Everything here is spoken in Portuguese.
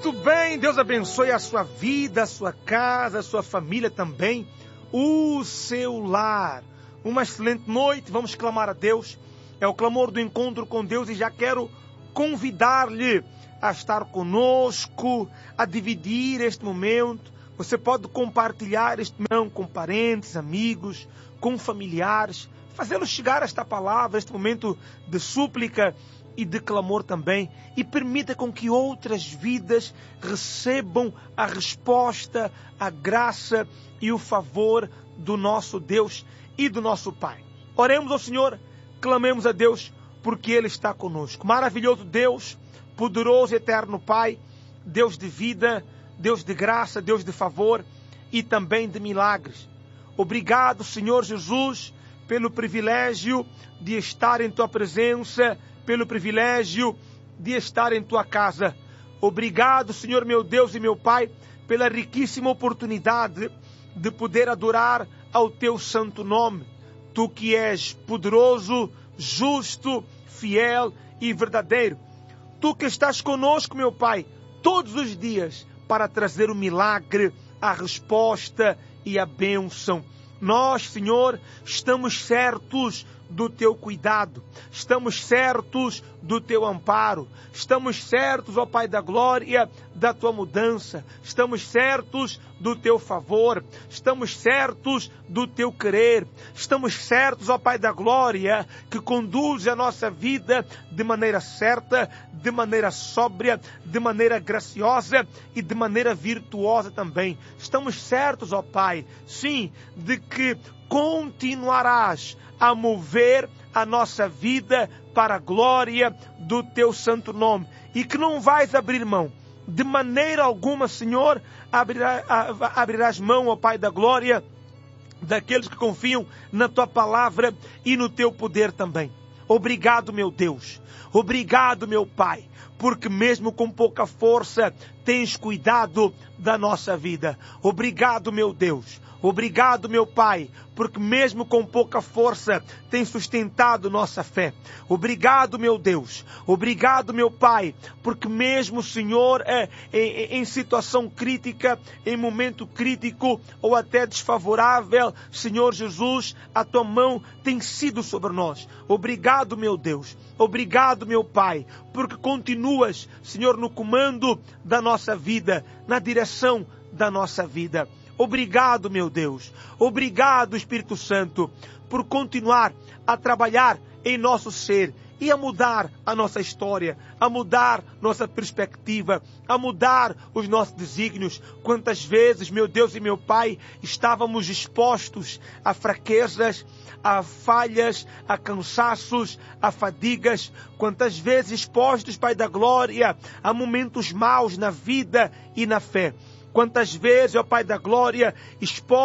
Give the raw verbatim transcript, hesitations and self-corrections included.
Muito bem, Deus abençoe a sua vida, a sua casa, a sua família também, o seu lar. Uma excelente noite, vamos clamar a Deus. É o clamor do encontro com Deus e já quero convidar-lhe a estar conosco, a dividir este momento. Você pode compartilhar este momento com parentes, amigos, com familiares, fazê-los chegar esta palavra, este momento de súplica e de clamor também, e permita com que outras vidas recebam a resposta, a graça e o favor do nosso Deus e do nosso Pai. Oremos ao Senhor, clamemos a Deus, porque Ele está conosco. Maravilhoso Deus, poderoso e eterno Pai, Deus de vida, Deus de graça, Deus de favor e também de milagres. Obrigado, Senhor Jesus, pelo privilégio de estar em Tua presença, pelo privilégio de estar em Tua casa. Obrigado, Senhor meu Deus e meu Pai, pela riquíssima oportunidade de poder adorar ao Teu santo nome. Tu que és poderoso, justo, fiel e verdadeiro. Tu que estás conosco, meu Pai, todos os dias para trazer o milagre, a resposta e a bênção. Nós, Senhor, estamos certos do Teu cuidado, estamos certos do Teu amparo, estamos certos, ó Pai da glória, da Tua mudança, estamos certos do Teu favor, estamos certos do Teu querer, estamos certos, ó Pai da glória, que conduz a nossa vida de maneira certa, de maneira sóbria, de maneira graciosa e de maneira virtuosa também. Estamos certos, ó Pai, sim, de que continuarás a mover a nossa vida para a glória do Teu santo nome. E que não vais abrir mão, de maneira alguma, Senhor, abrirá, abrirás mão, ó Pai da glória, daqueles que confiam na Tua palavra e no Teu poder também. Obrigado, meu Deus. Obrigado, meu Pai, porque mesmo com pouca força, tens cuidado da nossa vida. Obrigado, meu Deus. Obrigado, meu Pai, porque mesmo com pouca força, tem sustentado nossa fé. Obrigado, meu Deus. Obrigado, meu Pai, porque mesmo, Senhor, é, é, em situação crítica, em momento crítico ou até desfavorável, Senhor Jesus, a Tua mão tem sido sobre nós. Obrigado, meu Deus. Obrigado, meu Pai, porque continuas, Senhor, no comando da nossa vida, na direção da nossa vida. Obrigado, meu Deus. Obrigado, Espírito Santo, por continuar a trabalhar em nosso ser e a mudar a nossa história, a mudar nossa perspectiva, a mudar os nossos desígnios. Quantas vezes, meu Deus e meu Pai, estávamos expostos a fraquezas, a falhas, a cansaços, a fadigas. Quantas vezes expostos, Pai da glória, a momentos maus na vida e na fé. Quantas vezes, ó Pai da glória, expostos